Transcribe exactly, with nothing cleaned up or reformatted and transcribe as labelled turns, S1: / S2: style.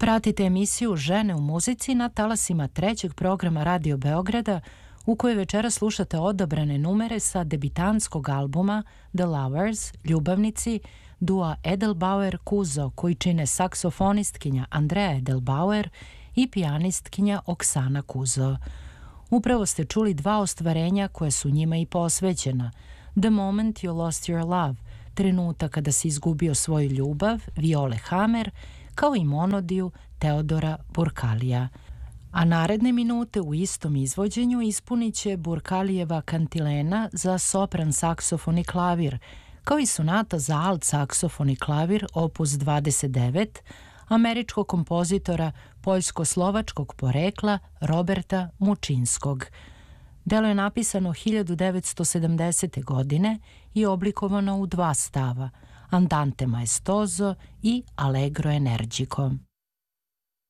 S1: Pratite emisiju Žene u muzici na talasima trećeg programa Radio Beograda, u kojoj večera slušate odabrane numere sa debitanskog albuma The Lovers, Ljubavnici, dua Edelbauer-Kuzo, koji čine saksofonistkinja Andrea Edelbauer i pijanistkinja Oksana Kuzo. Upravo ste čuli dva ostvarenja koje su njima i posvećena: The Moment You Lost Your Love, trenutak kada si izgubio svoju ljubav, Viole Hamer, kao i monodiju Teodora Burkalija. A naredne minute u istom izvođenju ispunit će Burkalijeva kantilena za sopran saksofon i klavir, kao i sonata za alt saksofon i klavir opus dvadeset devet, američkog kompozitora poljsko-slovačkog porekla Roberta Mučinskog. Delo je napisano hiljadu devetsto sedamdesete. godine i oblikovano u dva stava, Andante maestoso i Allegro energico.